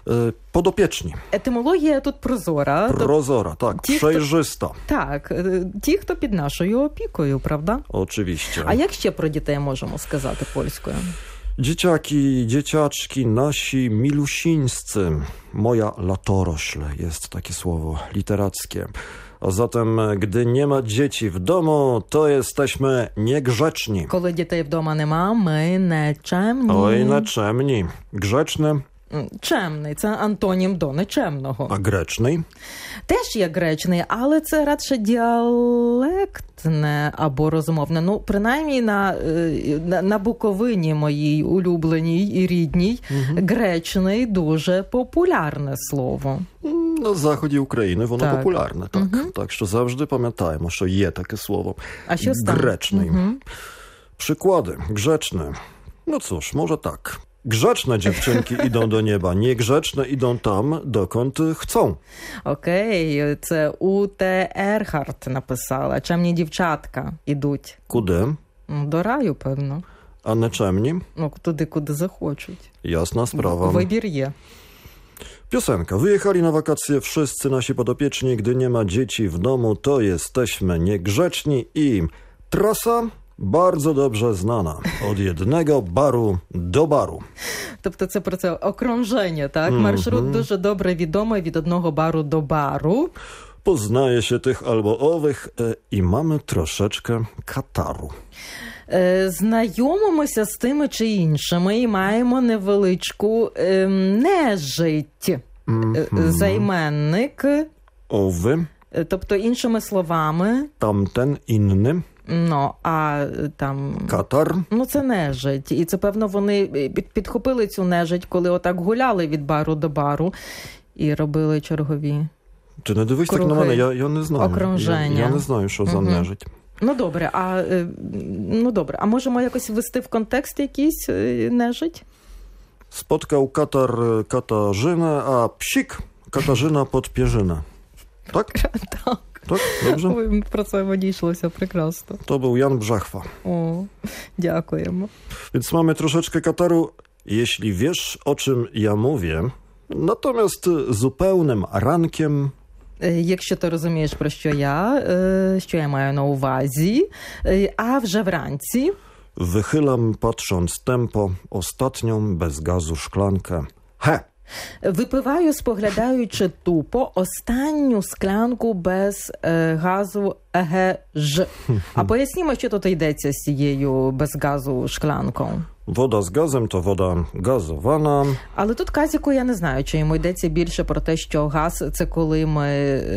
Podopieczni. Етимологія тут прозора. Prozora, tak, przejrzysta. Так, ті, хто під нашою опікою, правда? Oczywiście. А як ще про дітей можемо сказати польською? Dzieciaki, dzieciaczki, nasi milusińscy. Moja latorośl jest takie słowo literackie. A zatem, gdy nie ma dzieci w domu, to jesteśmy niegrzeczni. Коли дітей вдома нема, ми нечемні. Oj, neczemni. Grzeczny, Чемний – це антонім до нечемного. a grzeczny? Теж є гречний, але це радше діалектне або розмовне. Ну, принаймні на Буковині моїй улюбленій і рідній гречний дуже популярне слово. Na zachodzie Ukrainy воно Так. популярне, так. Так що завжди пам'ятаємо, що є таке слово. А що стане? Grzeczny. Przykłady. Grzeczny. No cóż, może tak. Grzeczne dziewczynki idą do nieba, niegrzeczne idą tam, dokąd chcą. Окей, це У.Т. Ерхарт написала. Чемні дівчатка ідуть. Kudy? До раю, певно. A neczemni? Ну, туди, куди захочуть. Jasna sprawa. Вибір є. Piosenka. Wyjechali na wakacje wszyscy nasi podopieczni. Gdy nie ma dzieci w domu, to jesteśmy niegrzeczni. I trasa bardzo dobrze znana. Od jednego baru do baru. Тобто це про це окруження, так? Маршрут дуже добре відомий від одного бару до бару. Poznaje się tych albo owych i mamy troszeczkę kataru. Знайомимося з тими чи іншими і маємо невеличку нежить. Займенник. Owy, Тобто, іншими словами, tamten, inny, ну, а там... katar. Ну, це нежить. І це, певно, вони підхопили цю нежить, коли отак гуляли від бару до бару і робили чергові. Чи не дивись так на мене, я не знаю. Окруження. Я не знаю, що за нежить. Ну, добре. А можемо якось ввести в контекст якийсь нежить? Spotkał katar Katarzynę, a psik Katarzyna pod pierzynę. Tak? Так. Tak? Dobrze? Ой, про це мені йшлося прекрасно. To był Jan Brzechwa. О, дякуємо. Więc mamy troszeczkę kataru, jeśli wiesz, o czym ja mówię. Natomiast zupełnym rankiem Якщо ти розумієш, про що я маю на увазі, а вже вранці... wychylam, patrząc tempo, ostatnią bez gazu szklankę. He! Випиваю, споглядаючи тупо, останню склянку без газу ЕГЖ. А пояснімо, що тут йдеться з цією без газу шклянкою. Woda z gazem to woda gazowana. Але тут, Казіку, я не знаю, чи йому йдеться більше про те, що газ – це коли ми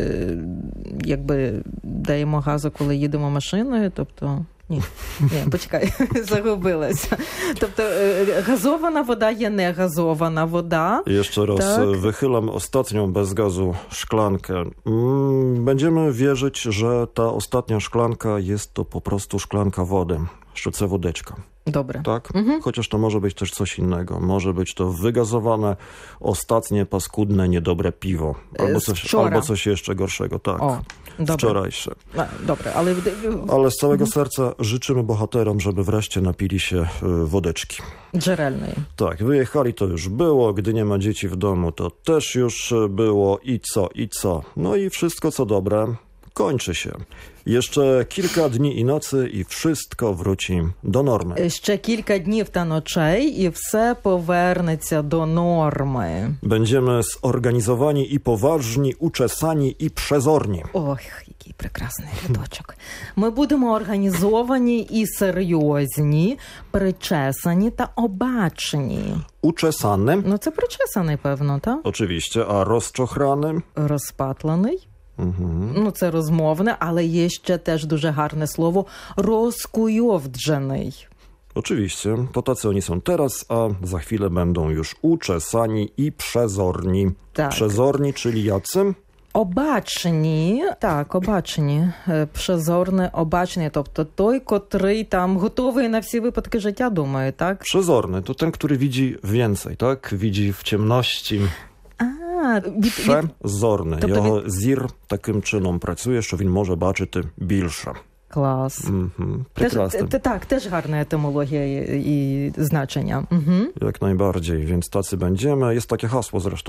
якби даємо газу, коли їдемо машиною, тобто... Ні, почекай, загубилася. Тобто газована вода є не газована вода. Jeszcze raz, tak. Wychylam ostatnią bez gazu szklankę. Będziemy wierzyć, że ta ostatnia szklanka jest to po prostu szklanka wody. Sztuce wodeczka. Добре. Tak? Chociaż to może być też coś innego. Może być to wygazowane, ostatnie, paskudne, niedobre piwo. Albo coś jeszcze gorszego. Tak. O, добре. Wczorajsze. Добре, Ale z całego serca życzymy bohaterom, żeby wreszcie napili się wodeczki. Джерельної. Tak, wyjechali to już było, gdy nie ma dzieci w domu to też już było i co. No i wszystko co dobre kończy się. Jeszcze kilka dni i nocy i wszystko wróci do normy. Ще кілька днів та ночей і все повернеться до норми. Będziemy zorganizowani i poważni, uczesani i przezorni. Ох, який прекрасний рядочок. Ми будемо організовані і серйозні, причесані та обачені. Uczesany, Ну, це причесаний, певно, так? oczywiście, a rozczochrany? Розпатлений. Ну, це розмовне, але є ще теж дуже гарне слово розкуйовджений. Oczywiście, to tacy oni są teraz, a za chwilę będą już uczesani i przezorni. Tak. Przezorni, czyli jacy? Обачені, так, обачені, przezorny, обачний, тобто той, котрий там готовий на всі випадки життя, думаю, так? Przezorny to ten, który widzi więcej, tak? Widzi w ciemności. Przezorny. Тобто Його зір таким чином працює, що він може бачити більше. Клас. Прекрасно. Так, теж гарна етимологія і значення. Jak najbardziej, więc tacy będziemy. Jest takie hasło zresztą.